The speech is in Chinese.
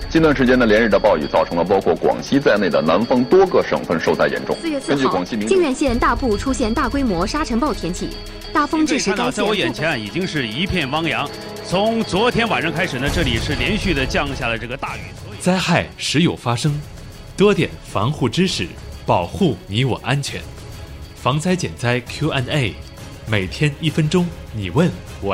近段时间呢，连日的暴雨造成了包括广西在内的南方多个省份受灾严重。 4月4号，靖远县大部出现大规模沙尘暴天气，大风致使该县。 在我眼前已经是一片汪洋。从昨天晚上开始呢，这里是连续的降下了这个大雨。 灾害时有发生，多点防护知识，保护你我安全。防灾减灾 Q&A， 每天1分钟，你问我。